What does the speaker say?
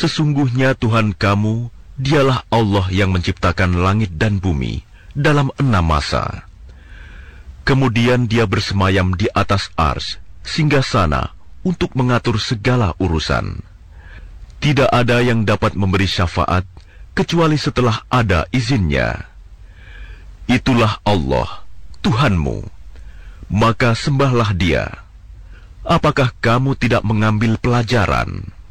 Sesungguhnya Tuhan kamu, dialah Allah yang menciptakan langit dan bumi dalam 6 masa. Kemudian dia bersemayam di atas ars, singgasana untuk mengatur segala urusan. Tidak ada yang dapat memberi syafaat, kecuali setelah ada izinnya. Itulah Allah, Tuhanmu. Maka sembahlah dia. Apakah kamu tidak mengambil pelajaran?